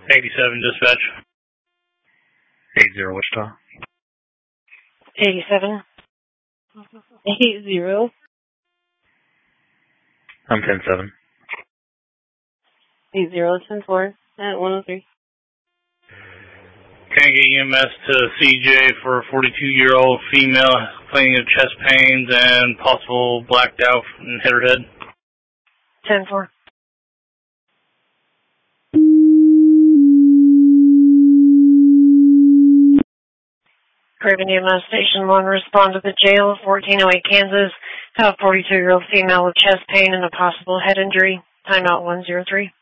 87 dispatch. 80 Wichita. 87. 80. I'm 10-7. 80, 10-4 at 103. Can I get EMS to CJ for a 42-year-old female complaining of chest pains and possible blacked out and hit her head? 10-4. Craven EMS Station 1, respond to the jail of 1408 Kansas. Have a 42-year-old female with chest pain and a possible head injury. Timeout 103.